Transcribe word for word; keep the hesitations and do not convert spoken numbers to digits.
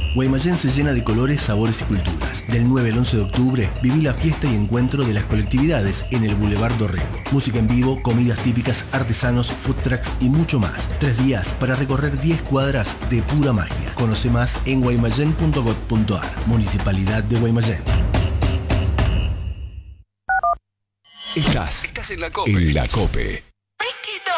Guaymallén se llena de colores, sabores y culturas. Del nueve al once de octubre, viví la fiesta y encuentro de las colectividades en el Boulevard Dorrego. Música en vivo, comidas típicas, artesanos, food trucks y mucho más. Tres días para recorrer diez cuadras de pura magia. Conoce más en guaymallén punto gov punto ar. Municipalidad de Guaymallén. Estás, Estás en la COPE. En la COPE.